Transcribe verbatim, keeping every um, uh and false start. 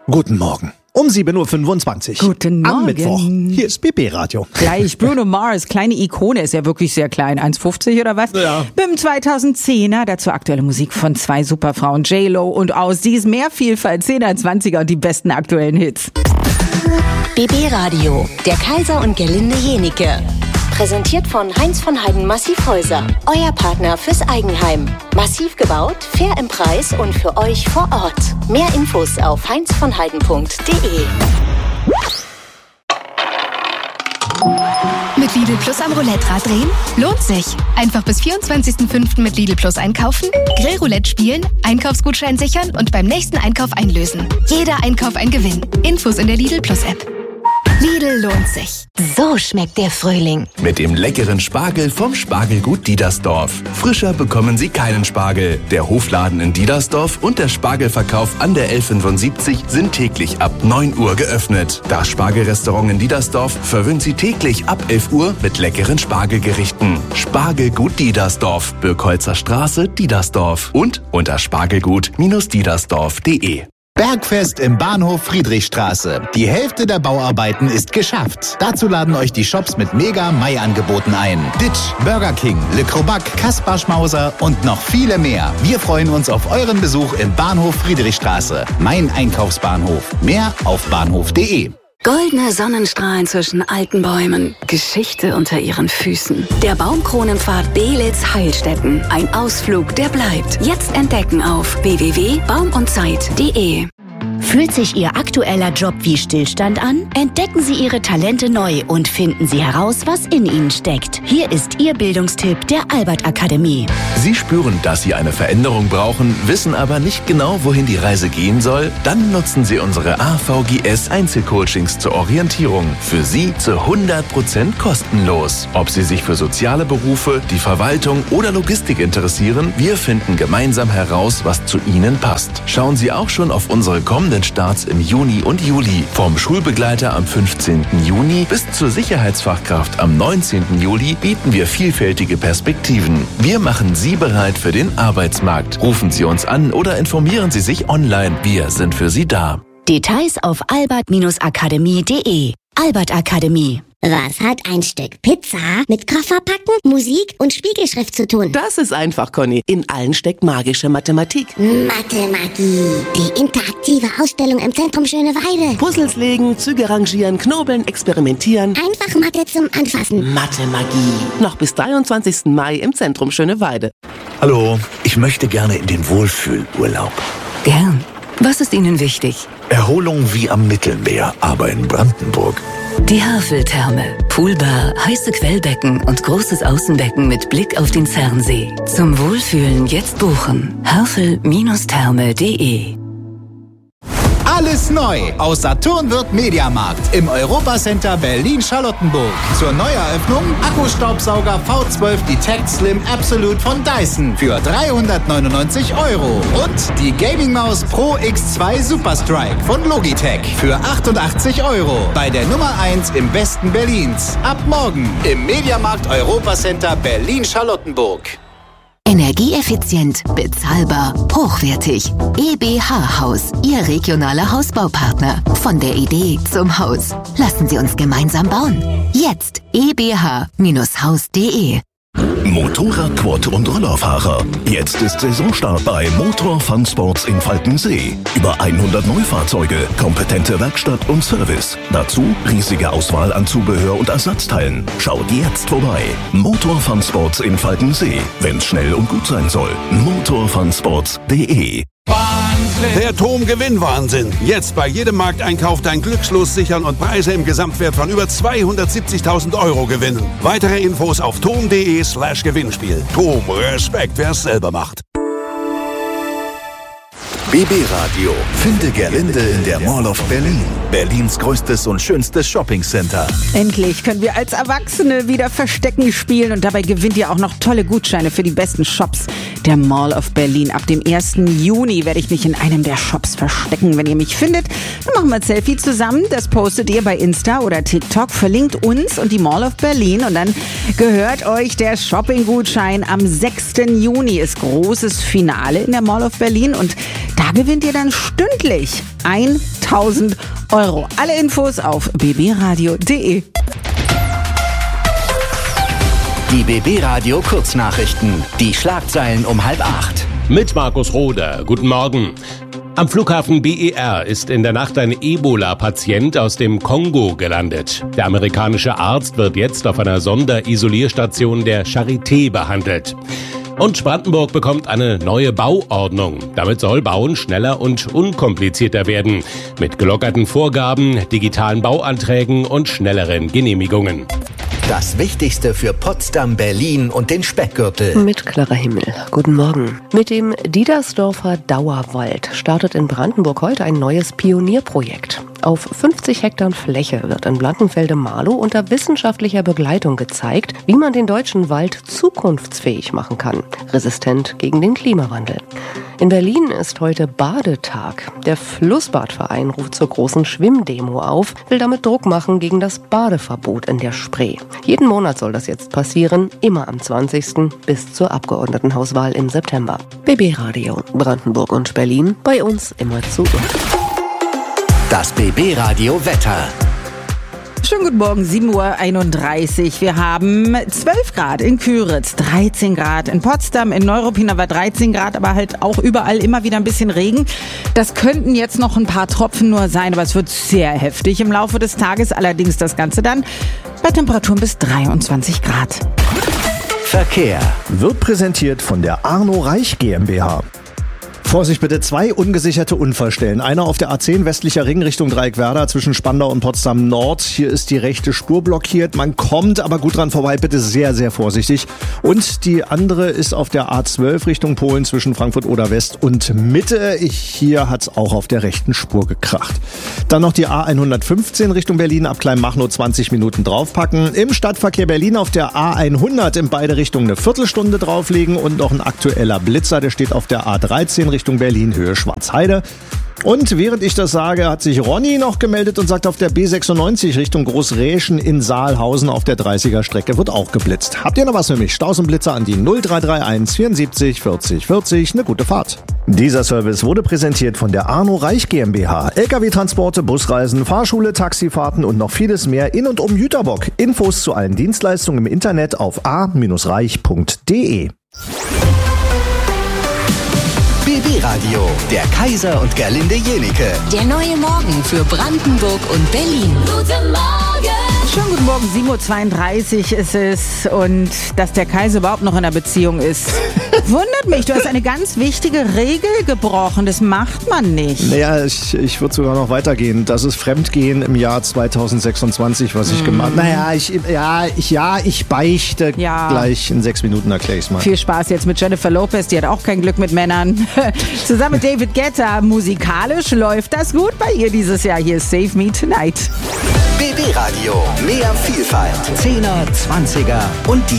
Guten Morgen. Um sieben Uhr fünfundzwanzig. Guten Morgen. Am Mittwoch. Hier ist B B Radio. Gleich Bruno Mars, kleine Ikone, ist ja wirklich sehr klein, eins fünfzig oder was? Ja. Mit dem zweitausendzehner, dazu aktuelle Musik von zwei Superfrauen, J-Lo und aus dies mehr Vielfalt, zehner, zwanziger und die besten aktuellen Hits. B B Radio, der Kaiser und Gerlinde Jenike. Präsentiert von Heinz von Heiden Massivhäuser, euer Partner fürs Eigenheim. Massiv gebaut, fair im Preis und für euch vor Ort. Mehr Infos auf heinz von heiden punkt de. Mit Lidl Plus am Roulette-Rad drehen? Lohnt sich. Einfach bis vierundzwanzigsten fünften mit Lidl Plus einkaufen, Grillroulette spielen, Einkaufsgutschein sichern und beim nächsten Einkauf einlösen. Jeder Einkauf ein Gewinn. Infos in der Lidl Plus App. Lidl lohnt sich. So schmeckt der Frühling. Mit dem leckeren Spargel vom Spargelgut Diedersdorf. Frischer bekommen Sie keinen Spargel. Der Hofladen in Diedersdorf und der Spargelverkauf an der L fünfundsiebzig sind täglich ab neun Uhr geöffnet. Das Spargelrestaurant in Diedersdorf verwöhnt Sie täglich ab elf Uhr mit leckeren Spargelgerichten. Spargelgut Diedersdorf, Birkholzer Straße, Diedersdorf und unter spargelgut Diedersdorf punkt de. Bergfest im Bahnhof Friedrichstraße. Die Hälfte der Bauarbeiten ist geschafft. Dazu laden euch die Shops mit Mega-Mai-Angeboten ein. Ditch, Burger King, Le Crobac, Kaspar Schmauser und noch viele mehr. Wir freuen uns auf euren Besuch im Bahnhof Friedrichstraße. Mein Einkaufsbahnhof. Mehr auf bahnhof punkt de. Goldene Sonnenstrahlen zwischen alten Bäumen, Geschichte unter ihren Füßen. Der Baumkronenpfad Beelitz-Heilstätten. Ein Ausflug, der bleibt. Jetzt entdecken auf w w w punkt baum und zeit punkt de. Fühlt sich Ihr aktueller Job wie Stillstand an? Entdecken Sie Ihre Talente neu und finden Sie heraus, was in Ihnen steckt. Hier ist Ihr Bildungstipp der Albert Akademie. Sie spüren, dass Sie eine Veränderung brauchen, wissen aber nicht genau, wohin die Reise gehen soll? Dann nutzen Sie unsere A V G S Einzelcoachings zur Orientierung. Für Sie zu hundert Prozent kostenlos. Ob Sie sich für soziale Berufe, die Verwaltung oder Logistik interessieren, wir finden gemeinsam heraus, was zu Ihnen passt. Schauen Sie auch schon auf unsere kommenden Starts im Juni und Juli. Vom Schulbegleiter am fünfzehnten Juni bis zur Sicherheitsfachkraft am neunzehnten Juli bieten wir vielfältige Perspektiven. Wir machen Sie bereit für den Arbeitsmarkt. Rufen Sie uns an oder informieren Sie sich online. Wir sind für Sie da. Details auf albert akademie punkt de. Albert Akademie. Was hat ein Stück Pizza mit Kofferpacken, Musik und Spiegelschrift zu tun? Das ist einfach, Conny. In allen steckt magische Mathematik. Mathe-Magie. Die interaktive Ausstellung im Zentrum Schöneweide. Puzzles legen, Züge rangieren, knobeln, experimentieren. Einfach Mathe zum Anfassen. Mathe-Magie. Noch bis dreiundzwanzigsten Mai im Zentrum Schöneweide. Hallo, ich möchte gerne in den Wohlfühlurlaub. Gern. Was ist Ihnen wichtig? Erholung wie am Mittelmeer, aber in Brandenburg. Die Havel-Therme. Poolbar, heiße Quellbecken und großes Außenbecken mit Blick auf den Zernsee. Zum Wohlfühlen jetzt buchen. havel Therme punkt de. Alles neu aus Saturnwirt Mediamarkt im Europacenter Berlin-Charlottenburg. Zur Neueröffnung Akkustaubsauger V zwölf Detect Slim Absolute von Dyson für dreihundertneunundneunzig Euro. Und die Gaming-Maus Pro X zwei Super Strike von Logitech für achtundachtzig Euro. Bei der Nummer eins im Westen Berlins. Ab morgen im Mediamarkt Europacenter Berlin-Charlottenburg. Energieeffizient, bezahlbar, hochwertig. E B H Haus, Ihr regionaler Hausbaupartner. Von der Idee zum Haus. Lassen Sie uns gemeinsam bauen. Jetzt e b h Haus punkt de. Motorrad, Quad und Rollerfahrer. Jetzt ist Saisonstart bei Motor Fun Sports in Falkensee. Über hundert Neufahrzeuge, kompetente Werkstatt und Service. Dazu riesige Auswahl an Zubehör und Ersatzteilen. Schaut jetzt vorbei. Motor Fun Sports in Falkensee. Wenn's schnell und gut sein soll. motor fun sports punkt de. Der Tom-Gewinn-Wahnsinn. Jetzt bei jedem Markteinkauf dein Glückslos sichern und Preise im Gesamtwert von über zweihundertsiebzigtausend Euro gewinnen. Weitere Infos auf tom punkt de slash Gewinnspiel. Tom, Respekt, wer es selber macht. B B Radio. Finde Gerlinde in der Mall of Berlin. Berlins größtes und schönstes Shoppingcenter. Endlich können wir als Erwachsene wieder Verstecken spielen und dabei gewinnt ihr auch noch tolle Gutscheine für die besten Shops. der Mall of Berlin. Ab dem ersten Juni werde ich mich in einem der Shops verstecken. Wenn ihr mich findet, dann machen wir ein Selfie zusammen. Das postet ihr bei Insta oder TikTok. Verlinkt uns und die Mall of Berlin. Und dann gehört euch der Shopping-Gutschein. Am sechsten Juni ist großes Finale in der Mall of Berlin. Und da gewinnt ihr dann stündlich tausend Euro. Alle Infos auf b b radio punkt d e. Die B B Radio Kurznachrichten. Die Schlagzeilen um halb acht. Mit Markus Roder. Guten Morgen. Am Flughafen B E R ist in der Nacht ein Ebola-Patient aus dem Kongo gelandet. Der amerikanische Arzt wird jetzt auf einer Sonderisolierstation der Charité behandelt. Und Brandenburg bekommt eine neue Bauordnung. Damit soll Bauen schneller und unkomplizierter werden. Mit gelockerten Vorgaben, digitalen Bauanträgen und schnelleren Genehmigungen. Das Wichtigste für Potsdam, Berlin und den Speckgürtel. Mit Clara Himmel. Guten Morgen. Mit dem Diedersdorfer Dauerwald startet in Brandenburg heute ein neues Pionierprojekt. Auf fünfzig Hektar Fläche wird in Blankenfelde-Marlow unter wissenschaftlicher Begleitung gezeigt, wie man den deutschen Wald zukunftsfähig machen kann, resistent gegen den Klimawandel. In Berlin ist heute Badetag. Der Flussbadverein ruft zur großen Schwimmdemo auf, will damit Druck machen gegen das Badeverbot in der Spree. Jeden Monat soll das jetzt passieren, immer am zwanzigsten bis zur Abgeordnetenhauswahl im September. B B Radio, Brandenburg und Berlin, bei uns immer zu Ohren. Das B B Radio Wetter. Schönen guten Morgen, sieben Uhr einunddreißig. Wir haben zwölf Grad in Küritz, dreizehn Grad in Potsdam, in Neuruppin aber dreizehn Grad, aber halt auch überall immer wieder ein bisschen Regen. Das könnten jetzt noch ein paar Tropfen nur sein, aber es wird sehr heftig im Laufe des Tages. Allerdings das Ganze dann bei Temperaturen bis dreiundzwanzig Grad. Verkehr wird präsentiert von der Arno Reich GmbH. Vorsicht bitte, zwei ungesicherte Unfallstellen. Einer auf der A zehn westlicher Ring Richtung Dreieckwerder zwischen Spandau und Potsdam Nord. Hier ist die rechte Spur blockiert. Man kommt aber gut dran vorbei. Bitte sehr, sehr vorsichtig. Und die andere ist auf der A zwölf Richtung Polen zwischen Frankfurt Oder West und Mitte. Hier hat's auch auf der rechten Spur gekracht. Dann noch die A hundertfünfzehn Richtung Berlin ab Kleinmachnow zwanzig Minuten draufpacken. Im Stadtverkehr Berlin auf der A hundert in beide Richtungen eine Viertelstunde drauflegen. Und noch ein aktueller Blitzer, der steht auf der A dreizehn Richtung Berlin, Höhe Schwarzheide. Und während ich das sage, hat sich Ronny noch gemeldet und sagt, auf der B sechsundneunzig Richtung Großräschen in Saalhausen auf der dreißiger Strecke wird auch geblitzt. Habt ihr noch was für mich? Staus und Blitzer an die null drei drei eins vierundsiebzig vierzig vierzig. Eine gute Fahrt. Dieser Service wurde präsentiert von der Arno Reich GmbH. L K W-Transporte, Busreisen, Fahrschule, Taxifahrten und noch vieles mehr in und um Jüterbock. Infos zu allen Dienstleistungen im Internet auf a reich punkt d e. B B Radio, der Kaiser und Gerlinde Jenike. Der neue Morgen für Brandenburg und Berlin. Guten Morgen! Schönen guten Morgen, sieben Uhr zweiunddreißig ist es. Und dass der Kaiser überhaupt noch in einer Beziehung ist, wundert mich. Du hast eine ganz wichtige Regel gebrochen. Das macht man nicht. Naja, ich, ich würde sogar noch weitergehen. Das ist Fremdgehen im Jahr zweitausendsechsundzwanzig, was ich Mhm. gemacht habe. Naja, ich, ja, ich, ja, ich beichte. Ja. Gleich in sechs Minuten erkläre ich es mal. Viel Spaß jetzt mit Jennifer Lopez, die hat auch kein Glück mit Männern. Zusammen mit David Guetta. Musikalisch läuft das gut bei ihr dieses Jahr. Hier ist Save Me Tonight. B B Radio, mehr Vielfalt, Zehner, Zwanziger und die